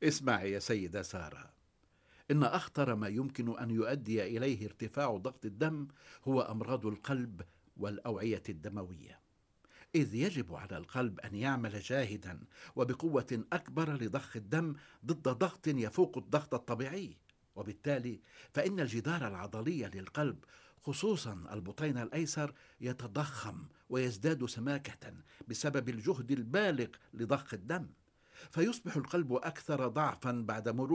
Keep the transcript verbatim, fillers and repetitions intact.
اسمعي يا سيدة سارة، إن أخطر ما يمكن أن يؤدي إليه ارتفاع ضغط الدم هو أمراض القلب والأوعية الدموية، إذ يجب على القلب أن يعمل جاهدا وبقوة أكبر لضخ الدم ضد ضغط يفوق الضغط الطبيعي، وبالتالي فإن الجدار العضلي للقلب خصوصا البطين الأيسر يتضخم ويزداد سماكة بسبب الجهد البالغ لضخ الدم، فيصبح القلب أكثر ضعفا بعد مرور